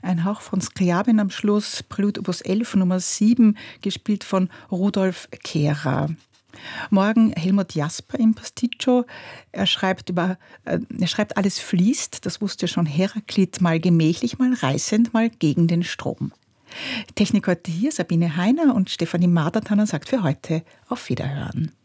ein Hauch von Scriabin am Schluss, Prelude Opus 11 Nummer 7, gespielt von Rudolf Kehrer. Morgen Helmut Jasper im Pasticcio. Er schreibt, alles fließt, das wusste schon Heraklit, mal gemächlich, mal reißend, mal gegen den Strom. Technik heute hier, Sabine Heiner, und Stefanie Madertaner sagt für heute auf Wiederhören.